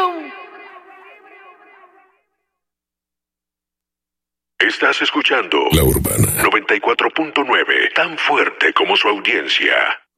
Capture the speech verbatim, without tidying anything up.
Estás escuchando La Urbana noventa y cuatro punto nueve, tan fuerte como su audiencia.